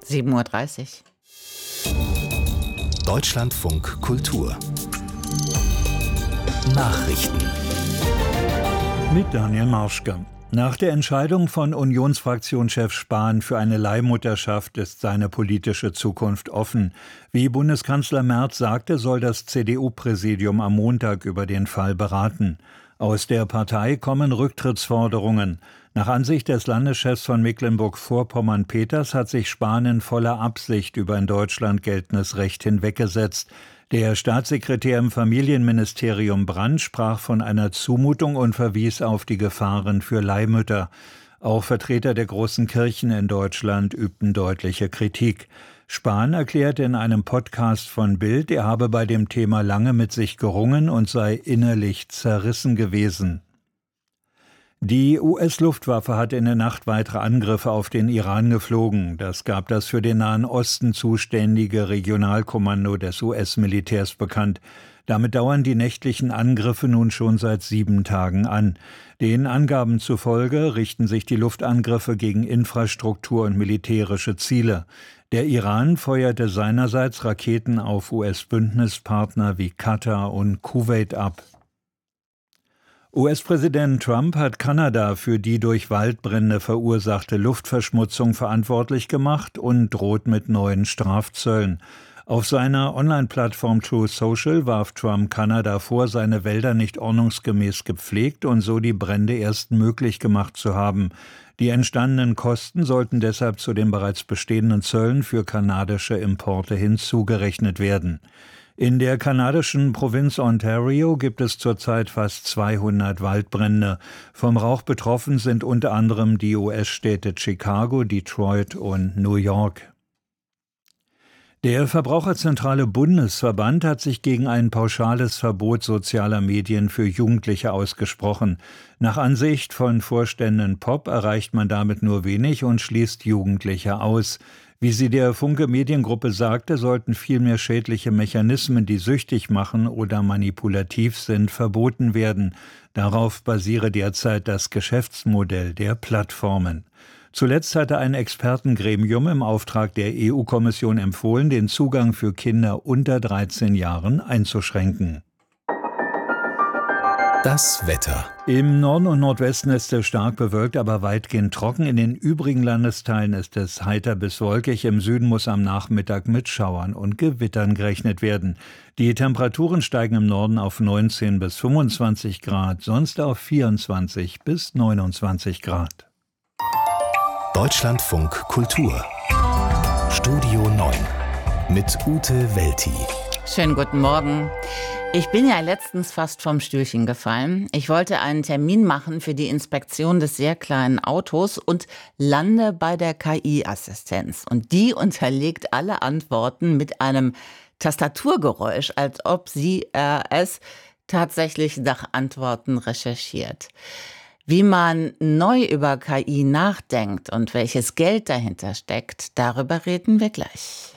7:30 Uhr. Deutschlandfunk Kultur Nachrichten mit Daniel Marschke. Nach der Entscheidung von Unionsfraktionschef Spahn für eine Leihmutterschaft ist seine politische Zukunft offen. Wie Bundeskanzler Merz sagte, soll das CDU-Präsidium am Montag über den Fall beraten. Aus der Partei kommen Rücktrittsforderungen. Nach Ansicht des Landeschefs von Mecklenburg-Vorpommern Peters hat sich Spahn in voller Absicht über in Deutschland geltendes Recht hinweggesetzt. Der Staatssekretär im Familienministerium Brandt sprach von einer Zumutung und verwies auf die Gefahren für Leihmütter. Auch Vertreter der großen Kirchen in Deutschland übten deutliche Kritik. Spahn erklärte in einem Podcast von Bild, er habe bei dem Thema lange mit sich gerungen und sei innerlich zerrissen gewesen. Die US-Luftwaffe hat in der Nacht weitere Angriffe auf den Iran geflogen. Das gab das für den Nahen Osten zuständige Regionalkommando des US-Militärs bekannt. Damit dauern die nächtlichen Angriffe nun schon seit 7 Tagen an. Den Angaben zufolge richten sich die Luftangriffe gegen Infrastruktur und militärische Ziele. Der Iran feuerte seinerseits Raketen auf US-Bündnispartner wie Katar und Kuwait ab. US-Präsident Trump hat Kanada für die durch Waldbrände verursachte Luftverschmutzung verantwortlich gemacht und droht mit neuen Strafzöllen. Auf seiner Online-Plattform Truth Social warf Trump Kanada vor, seine Wälder nicht ordnungsgemäß gepflegt und so die Brände erst möglich gemacht zu haben. Die entstandenen Kosten sollten deshalb zu den bereits bestehenden Zöllen für kanadische Importe hinzugerechnet werden. In der kanadischen Provinz Ontario gibt es zurzeit fast 200 Waldbrände. Vom Rauch betroffen sind unter anderem die US-Städte Chicago, Detroit und New York. Der Verbraucherzentrale Bundesverband hat sich gegen ein pauschales Verbot sozialer Medien für Jugendliche ausgesprochen. Nach Ansicht von Vorständen Pop erreicht man damit nur wenig und schließt Jugendliche aus. Wie sie der Funke Mediengruppe sagte, sollten vielmehr schädliche Mechanismen, die süchtig machen oder manipulativ sind, verboten werden. Darauf basiere derzeit das Geschäftsmodell der Plattformen. Zuletzt hatte ein Expertengremium im Auftrag der EU-Kommission empfohlen, den Zugang für Kinder unter 13 Jahren einzuschränken. Das Wetter. Im Norden und Nordwesten ist es stark bewölkt, aber weitgehend trocken. In den übrigen Landesteilen ist es heiter bis wolkig. Im Süden muss am Nachmittag mit Schauern und Gewittern gerechnet werden. Die Temperaturen steigen im Norden auf 19 bis 25 Grad, sonst auf 24 bis 29 Grad. Deutschlandfunk Kultur Studio 9 mit Ute Welti. Schönen guten Morgen. Ich bin ja letztens fast vom Stühlchen gefallen. Ich wollte einen Termin machen für die Inspektion des sehr kleinen Autos und lande bei der KI-Assistenz. Und die unterlegt alle Antworten mit einem Tastaturgeräusch, als ob sie es tatsächlich nach Antworten recherchiert. Wie man neu über KI nachdenkt und welches Geld dahinter steckt, darüber reden wir gleich.